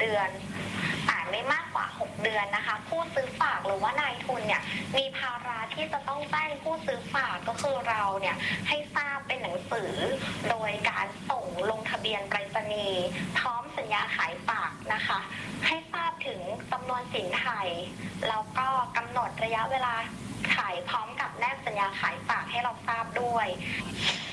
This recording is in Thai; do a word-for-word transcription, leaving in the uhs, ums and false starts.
เดือนแต่ไม่มากกว่าหกเดือนนะคะผู้ซื้อฝากหรือว่านายทุนเนี่ยมีภาระที่จะต้องแจ้งผู้ซื้อฝากก็คือเราเนี่ยให้ทราบเป็นหนังสือโดยการส่งลงทะเบียนไปรษณีย์พร้อมสัญญาขายฝากนะคะให้ทราบถึงจำนวนสินไทยแล้วก็กำหนดระยะเวลาขายพร้อมกับแนบสัญญาขายฝากให้เราทราบด้วย